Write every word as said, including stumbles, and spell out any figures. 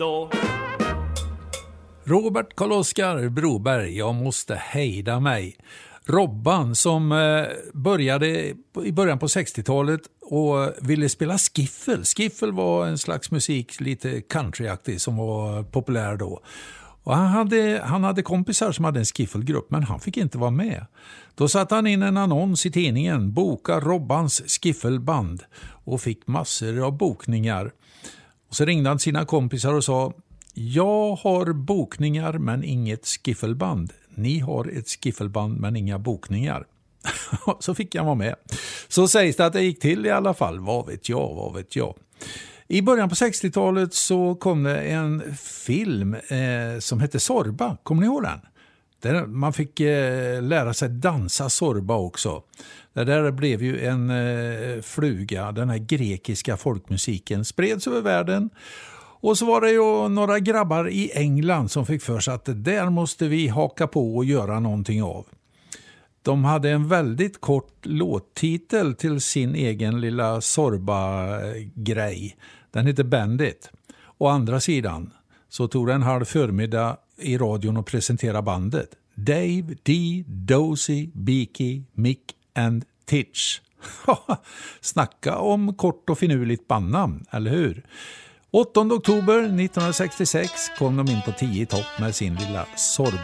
då. Robert Karl-Oskar Broberg, jag måste hejda mig. Robban som eh, började i början på sextiotalet och ville spela skiffel. Skiffel var en slags musik, lite countryaktig, som var populär då. Och han hade, han hade kompisar som hade en skiffelgrupp, men han fick inte vara med. Då satte han in en annons i tidningen, boka Robbans skiffelband, och fick massor av bokningar. Och så ringde han sina kompisar och sa: jag har bokningar men inget skiffelband. Ni har ett skiffelband men inga bokningar. Så fick jag vara med. Så sägs det att det gick till i alla fall. Vad vet jag, vad vet jag. I början på sextiotalet så kom det en film eh, som hette Zorba. Kommer ni ihåg den? Där man fick eh, lära sig dansa Zorba också. Det där blev ju en eh, fluga. Den här grekiska folkmusiken spreds över världen. Och så var det ju några grabbar i England som fick för sig att det där måste vi haka på och göra någonting av. De hade en väldigt kort låttitel till sin egen lilla Zorba-grej. Den heter Bandit. Å andra sidan så tog det en halv förmiddag i radion och presentera bandet. Dave, D, Dozy, Beaky, Mick and Titch. Snacka om kort och finurligt bandnamn, eller hur? åttonde oktober nittonhundrasextiosex kom de in på tio i topp med sin lilla Zorba.